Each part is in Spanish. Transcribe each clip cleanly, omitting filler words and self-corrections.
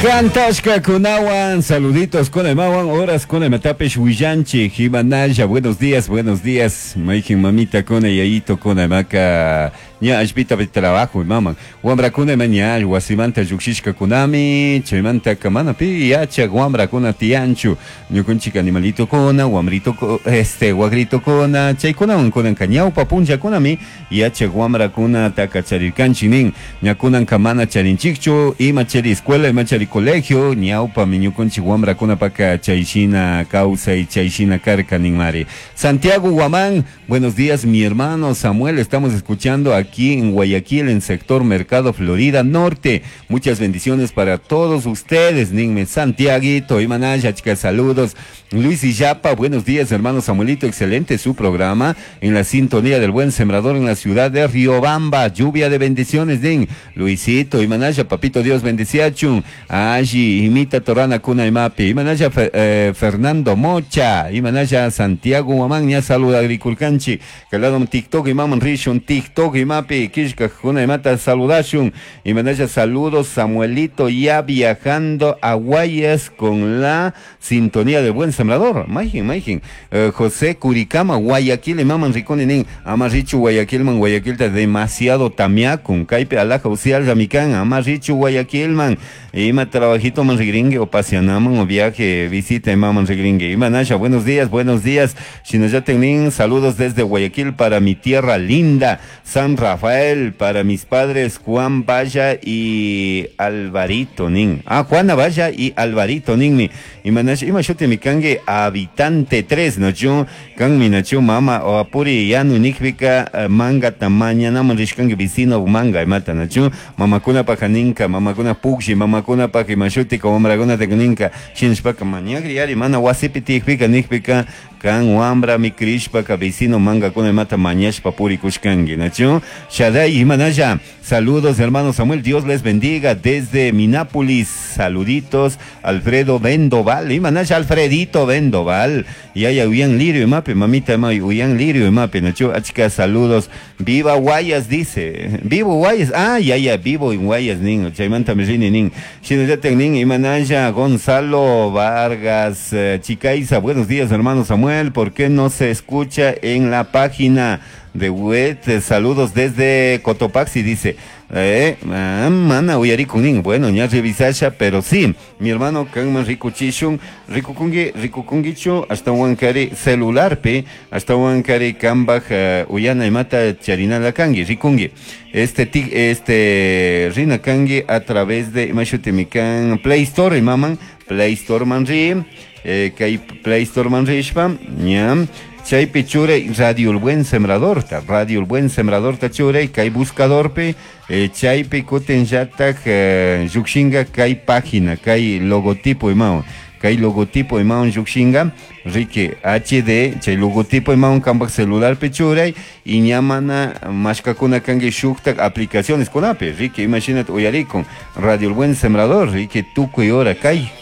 Cantashka Kunawan, saluditos con el Mawan, horas con el Matapesh Huillanchi, Jimanaya, buenos días, Maikin mamita con el Yayito con el Maca, Nya Ashbita de trabajo, maman, Wambra con el Mañal, Wasimanta Yuxishka Kunami, Chemanta Kamanapi, Yacha, Wambra con a Tianchu, Nyukunchika Animalito Kona, Wamrito, Wagrito Kona, Chaikunan con el Cañao, Papunja Kunami, Yacha, Wambra con a Takacharikanchinin, Nyakunan Kamana Charinchichu, y Macheri Escuela y Macheri Colegio, Ñaupa, Miñuconchi, Huambra, Conapaca, Chaishina, Causa y Chaishina, Carca, Ninmari. Santiago Guamán, buenos días, mi hermano Samuel, estamos escuchando aquí en Guayaquil, en sector Mercado Florida Norte. Muchas bendiciones para todos ustedes, Ninme Santiaguito, Imanaya, chicas, saludos. Luis Illapa, buenos días, hermano Samuelito, excelente su programa, en la sintonía del buen sembrador en la ciudad de Riobamba, lluvia de bendiciones, Din. Luisito, Imanaya, papito Dios, bendiciachun. Allí, imita Torana Kuna Imapi, Imanaya Fernando Mocha, Imanaya Santiago Guamán, ya saluda Agriculcanchi, que al lado TikTok Imaman Rishun, TikTok Imapi, Kishka Kuna Imata saludashun, Imanaya saludos, Samuelito ya viajando a Guayas con la sintonía del buen sembrador, Majin, José Curicama, Guayaquil, Imaman Riconinin, Amarrichu Guayaquil man, Guayaquil está demasiado tamiacun, Caipe Alaja Ucial Ramicán, Amarrichu Guayaquil man, Ima trabajito Manregringue o paseanaman o viaje, visita Ima Manregringue. Ima Nasha, buenos días. Shinoyatenin, saludos desde Guayaquil para mi tierra linda, San Rafael, para mis padres Juan Valla y Alvarito Nin. Juana Valla y Alvarito Nin. Ima Nasha, Ima Shote Mikange, habitante 3, no yo, Kan Minachu Mama o Apuri Yanu Nikvika, Manga Tamaña, Naman Rishkange vecino Manga, Mata Nachu, Mamakuna Pajaninka, Mamakuna Pugshi, Mamakuna Pajimashuti, como Maragona Tecninka, Shinspaka Mañagri, Ari, Mana Wasipiti, Pika, Nikpika, Kan Wambra, mi Krishpaka, vecino Manga, con el Mata Mañash, Papuri Kushkangi, Nacho, Shadai y Manaya, saludos hermano Samuel, Dios les bendiga desde Minápolis, saluditos, Alfredo Vendoval, y Manaya, Alfredito Vendoval, y haya Uyan Lirio y Mape, mamita, Uyan Lirio y Mape, Nacho, chica, saludos, viva Guayas, dice, vivo Guayas, ya, vivo en Guayas, niño, Chaimanta Merini, niño, Shinoyate, niño, y Manaya, Gonzalo Vargas, Chicaiza, buenos días hermano Samuel, ¿por qué no se escucha en la página de web? Saludos desde Cotopaxi, dice. Mana uyarikunin, bueno, ya revisasha, pero sí, mi hermano Kanman Rikuchishun, Rikukungichu, hasta Huancari celular, hasta Huancari Kambaj, Uyana y Mata Charina la Kangi, Rikungi. Rina Kangi a través de Mashutemikan Play Store, y maman, Play Store Manri, que hay Play Store Manri, ñam. Chay Pichure, Radio El Buen Sembrador, Tachure, Kai Buscador, Chay Picoten Yatak, Yuxinga, Kai Página, Kai Logotipo y Mao, Yuxinga, Rique HD, Chay Logotipo y Mao, Cambak Celular Pichure, y Ñamana, Mashkakuna Kangi Shuktak, aplicaciones con Ape, Rique, imagínate, Oyaricon, Radio El Buen Sembrador, Rique Tuco y Hora, Kai,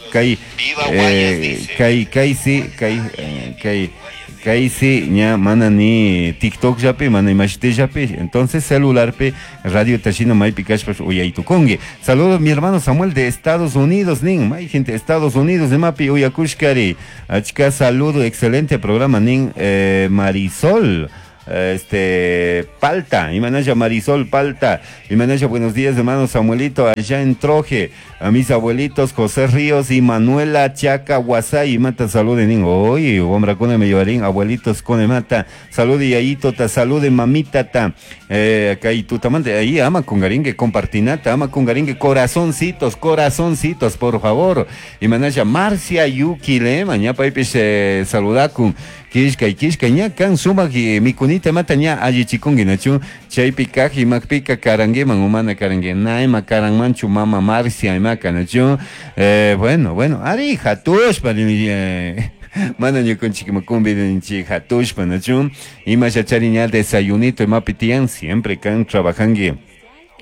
sí, ya mana ni TikTok yape, mana imagite yape, entonces celular pe, radio Tashino Mai Pikash Uyaitukonge. Saludos mi hermano Samuel de Estados Unidos, nin, hay gente de Estados Unidos, de Mapi Uyakushkari, achka saludo, excelente programa, nin, Marisol. Palta, Imanaya Marisol Palta, Imanaya, buenos días hermano Samuelito, allá en Troje, a mis abuelitos José Ríos y Manuela Chaca Guasay, y Mata salude nin, oye, hombre con me llevarín, abuelitos con mata, salude y ahí tota, salude mamita ta, acá y tu tamante, ahí ama con garingue, compartinata, ama con garingue, corazoncitos, por favor, Imanaya Marcia Yuki le, mañana paipe saludacun, Kishka, ña kan suma que mi kunita mata ña allí chikungi nachu, chaypi kaji makpika karangue humana karangue, naima karangmanchu mama Marcia y maka nachu, bueno, ari hatush para mana yo con chiquimakumbi de hatush para nachu, ima chachariña desayunito y mapitian siempre kan trabajangue.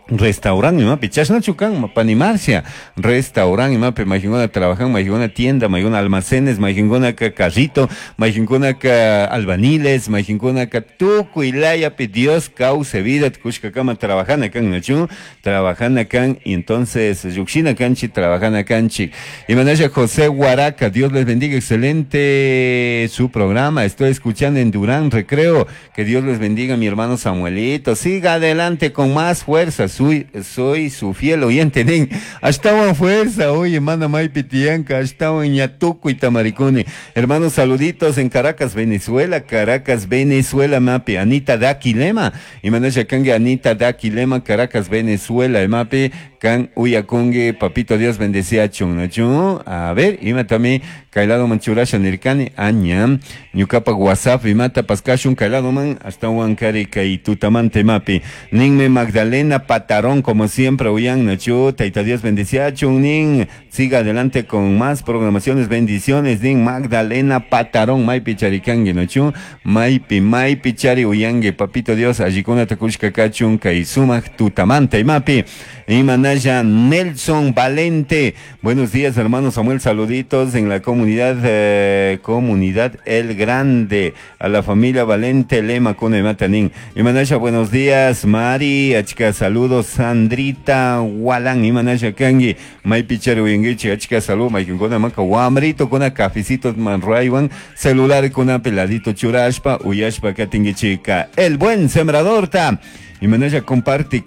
Restaurante, mapi, chasna chucan, panimarcia, restaurante, mapi, majingona trabajan, majingona tienda, majingona almacenes, majingona carrito, majingona albaniles, majingona tuco y laya, Dios cause vida, kushka kama trabajan acá en Nachu, trabajan acá, y entonces, yuxina canchi, trabajan acá canchi. Y manaya José Huaraca, Dios les bendiga, excelente su programa, estoy escuchando en Durán Recreo, que Dios les bendiga, mi hermano Samuelito, siga adelante con más fuerza. Soy su fiel oyente, nen. Hasta en fuerza, oye, manda May Pitianca, hasta en Yatuco y Tamaricone. Hermanos, saluditos en Caracas, Venezuela, mape. Anita Daquilema, y manasha kange Anita Daquilema, Caracas, Venezuela, mape. Can Uyacongue, papito Dios bendecía chon, a ver, y también Kailado Manchurasha Nirkani, Aña, Ñucapa WhatsApp, y mata Pascashun, Kailado Man, hasta Huancari, y Tutamante Mapi, Ninme Magdalena Patarón, como siempre, Uyan Nacho, Taita Dios bendecía chon, Nin, siga adelante con más programaciones, bendiciones, Nin Magdalena Patarón, Maipi Charikangue, Nacho, Maipi Chari Uyangue, papito Dios, Ajikuna Takushka Kachun, Kaizuma, Tutamante, Mapi, y Manaya Nelson Valente. Buenos días, hermano Samuel, saluditos en la comunidad El Grande, a la familia Valente Lema Cone Matanín. Y Manaya, buenos días, Mari, achika, saludos, Sandrita Walan, y Manaya Kangi, Mai Pichero Yengichi, achika, salud, Mai Kingona Maca, Guamrito, con a cafecitos manraiwan, celular con a peladito churashpa, Uyashpa Katingichica, el buen sembrador ta. Y manaya comparte.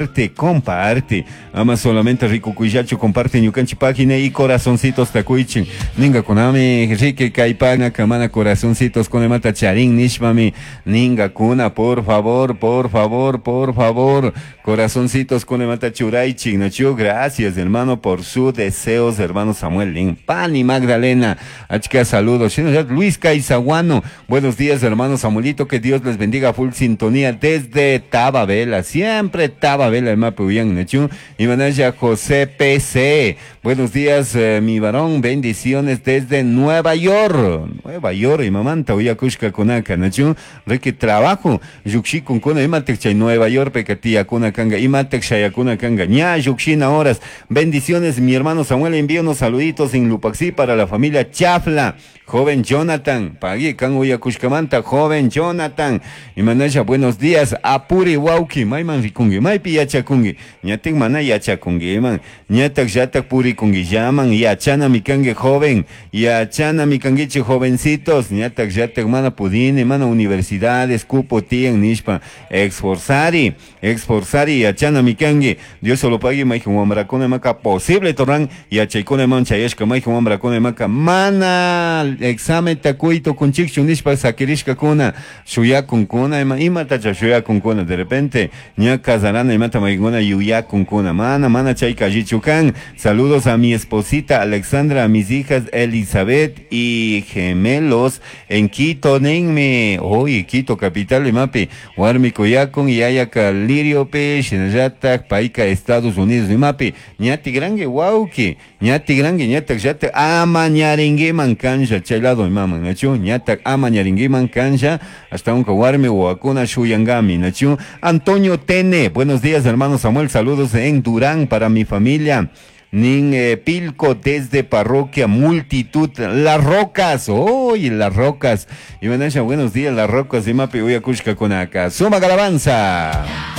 Ama solamente rico cuillacho, comparte ñucanchi página y corazoncitos tacuichin. Ninga kunami, rique caipana, camana corazoncitos con mata charín, nishmami. Ninga kuna, por favor. Corazoncitos con mata churaichin. Nacho, gracias hermano por sus deseos, hermano Samuel Lin. Pani Magdalena, achika, saludos. Luis Caizaguano, buenos días hermano Samuelito, que Dios les bendiga, full sintonía desde Tababela, siempre Tababela, el mapa Uyan Nachu. Y manaya José PC, buenos días mi varón, bendiciones desde Nueva York, y mamanta Uyakushka Konaka Nachu, reque trabajo, Yuxi con Kona, Imatek Chay Nueva York, Pecatia Kuna Kanga, Imatek Shayakuna Kanga, ña Yuxina horas, bendiciones mi hermano Samuel, envío unos saluditos en Lupaxi para la familia Chafla. Joven Jonathan, Pagui, Kanguya Kushkamanta, joven Jonathan, y manaya buenos días, Apuri Wauki, Maiman Rikungi, Maipi Yachakungi, Ñatek Mana Yachakungi, man, Ñatak Yatak Puri Kungi, Yaman, Yachana Mikange joven, Yachana Mikangichi jovencitos, Ñatak Yatak Mana Pudine, Mana universidades, Cupo Tien Nishpa, Exforzari, Yachana Mikange, Dios solo pague, Maiki Wambracone Maca, posible Torran, Yachaikone Manchayeshka, Maiki Wambracone Maca, Mana. Examen tacuito con chichunishpa sakirishka kuna shuya con kuna ima tacha shuya con kuna de repente ña casarana y mata maigona yuya con kuna mana chay kajichukan. Saludos a mi esposita Alexandra, a mis hijas Elizabeth y gemelos en Quito, nenme oye Quito capital de mape warmi koyakon y ayaka lirio pe shinayata paika Estados Unidos de mape ñati grange wauki ñati grange ñatak yata amañarengue mancanja chelado mama nachu ñatak amañaringiman cancha hasta un kawarme o acuna shuyangami nachu. Antonio Tene, buenos días hermano Samuel, saludos en Durán para mi familia. Nin Pilco desde parroquia Multitud Las Rocas, Las Rocas. Y buenos días Las Rocas y mapi voy a Cushka con acá. Suma Galabanza.